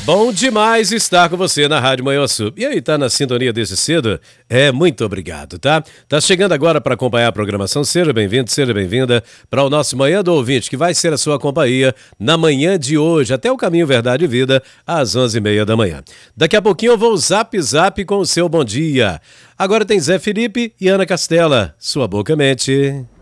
Bom demais estar com você na Rádio Manhã Sul. E aí, tá na sintonia desde cedo? Muito obrigado, tá? Tá chegando agora para acompanhar a programação. Seja bem-vindo, seja bem-vinda para o nosso Manhã do Ouvinte, que vai ser a sua companhia na manhã de hoje, até o Caminho Verdade e Vida, às 11h30 da manhã. Daqui a pouquinho eu vou zap com o seu bom dia. Agora tem Zé Felipe e Ana Castela. Sua boca mente.